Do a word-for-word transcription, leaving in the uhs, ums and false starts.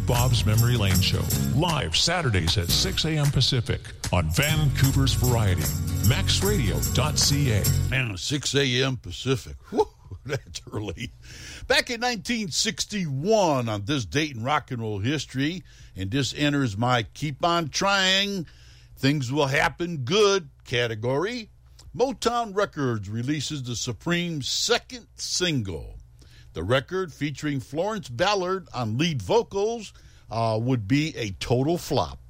Bob's Memory Lane Show, live Saturdays at six a.m. Pacific on Vancouver's Variety, max radio dot c a. Man, six a.m. Pacific. Whew, that's early. Back in nineteen sixty-one, on this date in rock and roll history, and this enters my Keep On Trying, Things Will Happen Good category, Motown Records releases the Supremes' second single. The record, featuring Florence Ballard on lead vocals, uh, would be a total flop.